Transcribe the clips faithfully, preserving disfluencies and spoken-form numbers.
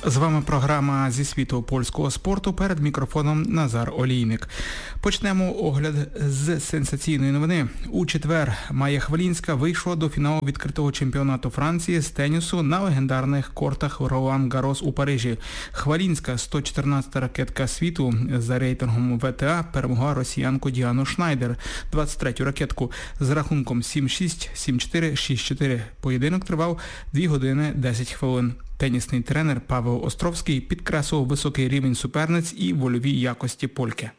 З вами програма зі світу польського спорту. Перед мікрофоном Назар Олійник. Почнемо огляд з сенсаційної новини. У четвер Майя Хвалінська вийшла до фіналу відкритого чемпіонату Франції з тенісу на легендарних кортах Ролан Гарос у Парижі. Хвалінська, сто чотирнадцята ракетка світу за рейтингом ве те а, перемогла росіянку Діану Шнайдер, двадцять третю ракетку, з рахунком сім шість, сім чотири, шість чотири. Поєдинок тривав дві години десять хвилин. Тенісний тренер Павел Островський підкреслив високий рівень суперниць і вольові якості польки.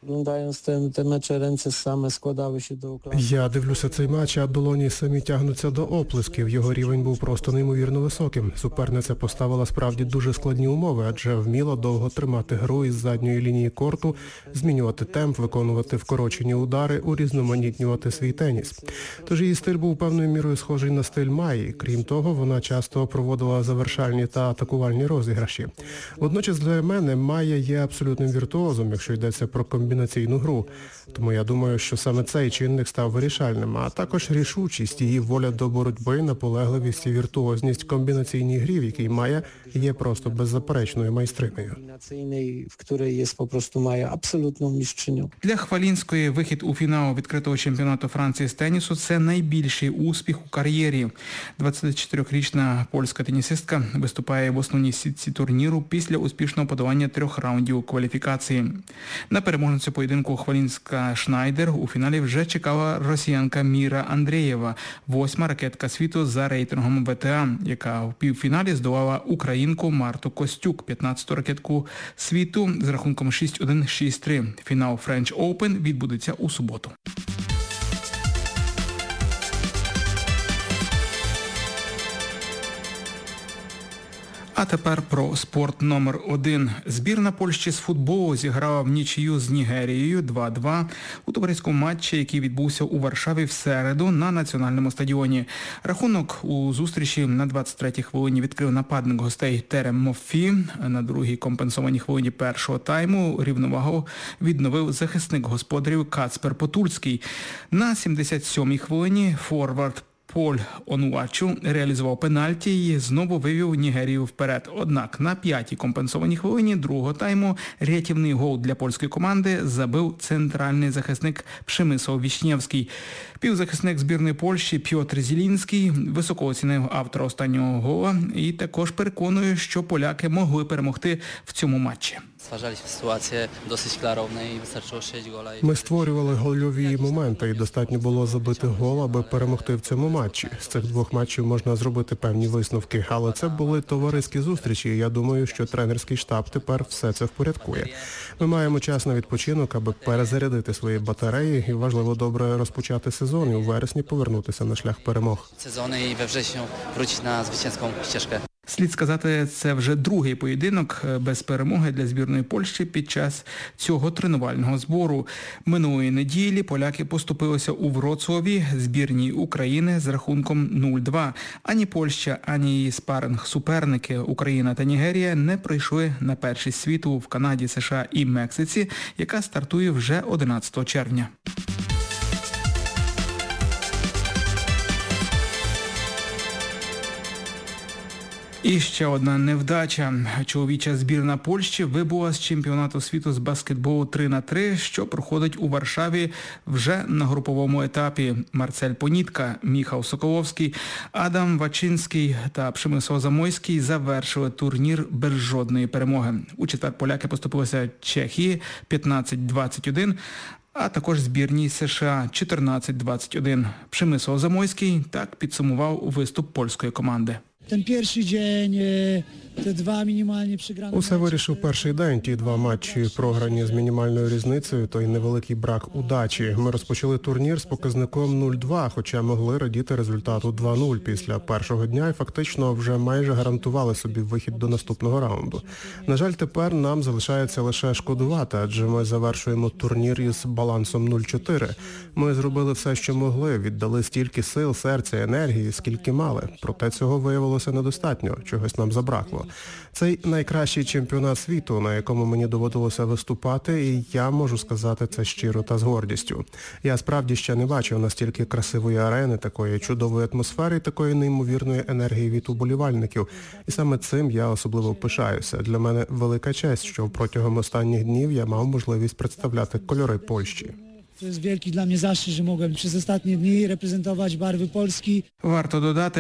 Я дивлюся цей матч, а долоні самі тягнуться до оплесків. Його рівень був просто неймовірно високим. Суперниця поставила справді дуже складні умови, адже вміла довго тримати гру із задньої лінії корту, змінювати темп, виконувати вкорочені удари, урізноманітнювати свій теніс. Тож її стиль був певною мірою схожий на стиль Майї. Крім того, вона часто проводила завершальні та атакувальні розіграші. Водночас для мене Майя є абсолютним віртуозом, якщо йдеться про комбінаційну гру. Тому я думаю, що саме цей чинник став вирішальним, а також рішучість, її воля до боротьби, наполегливість і віртуозність комбінаційній грі, в якій Майя є просто беззаперечною майстринею. В якій є просто Майя абсолютно містриню. Для Хвалінської вихід у фінал відкритого чемпіонату Франції з тенісу – це найбільший успіх у кар'єрі. двадцятичотирирічна польська тенісистка виступає в основній сітці турніру після успішного подолання трьох раундів кваліфікації. На переможницю поєдинку Хвалінська Шнайдер у фіналі вже чекала росіянка Міра Андрієва, восьма ракетка світу за рейтингом ве те а, яка в півфіналі здолала українку Марту Костюк, п'ятнадцяту ракетку світу з рахунком шість один, шість три. Фінал French Open відбудеться у суботу. А тепер про спорт номер один. Збірна Польщі з футболу зіграла в нічию з Нігерією два-два у товариському матчі, який відбувся у Варшаві в середу на національному стадіоні. Рахунок у зустрічі на двадцять третій хвилині відкрив нападник гостей Терем Моффі. На другій компенсованій хвилині першого тайму рівновагу відновив захисник господарів Кацпер Потульський. На сімдесят сьомій хвилині форвард Поль Онуачу реалізував пенальті і знову вивів Нігерію вперед. Однак на п'ятій компенсованій хвилині другого тайму рятівний гол для польської команди забив центральний захисник Пшемислав Вішнєвський. Півзахисник збірної Польщі Пьотр Зілінський високо оцінив автора останнього гола і також переконує, що поляки могли перемогти в цьому матчі. Ми створювали гольові моменти і достатньо було забити гол, аби перемогти в цьому матчі. З цих двох матчів можна зробити певні висновки, але це були товариські зустрічі, і я думаю, що тренерський штаб тепер все це впорядкує. Ми маємо час на відпочинок, аби перезарядити свої батареї, і важливо добре розпочати сезон і у вересні повернутися на шлях перемог. Сезони і в вересні вручити на звичайську стежку. Слід сказати, це вже другий поєдинок без перемоги для збірної Польщі під час цього тренувального збору. Минулої неділі поляки поступилися у Вроцлаві збірній України з рахунком нуль-два. Ані Польща, ані її спаринг-суперники Україна та Нігерія не прийшли на першість світу в Канаді, США і Мексиці, яка стартує вже одинадцятого червня. І ще одна невдача. Чоловіча збірна Польщі вибула з чемпіонату світу з баскетболу три на три, що проходить у Варшаві вже на груповому етапі. Марцель Понітка, Міхал Соколовський, Адам Вачинський та Пшемислав Замойський завершили турнір без жодної перемоги. У четвер поляки поступилися Чехії п'ятнадцять двадцять один, а також збірній США чотирнадцять двадцять один. Пшемислав Замойський так підсумував виступ польської команди. Ten pierwszy dzień, te dwa minimalnie przegrane. Усе вирішив перший день. Ті два матчі програні з мінімальною різницею, той невеликий брак удачі. Ми розпочали турнір з показником нуль-два, хоча могли радіти результату два нуль після першого дня і фактично вже майже гарантували собі вихід до наступного раунду. На жаль, тепер нам залишається лише шкодувати, адже ми завершуємо турнір із балансом нуль-чотири. Ми зробили все, що могли, віддали стільки сил, серця, енергії, скільки мали. Проте цього виявилося недостатньо, чогось нам забракло. Цей найкращий чемпіонат світу, на якому мені доводилося виступати, і я можу сказати це щиро та з гордістю. Я справді ще не бачив настільки красивої арени, такої чудової атмосфери, такої неймовірної енергії від уболівальників. І саме цим я особливо пишаюся. Для мене велика честь, що протягом останніх днів я мав можливість представляти кольори Польщі. To jest wielki dla mnie zaszczyt, że mogłem przez ostatnie dni reprezentować barwy Polski. Варто додати,